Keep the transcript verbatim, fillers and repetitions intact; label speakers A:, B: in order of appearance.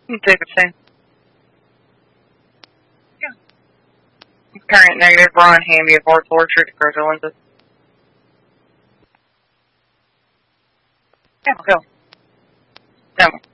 A: David saying. Yeah. Current negative, Ron Hamby of Orth Orchard, Grozo lenses. Yeah, go. Demo.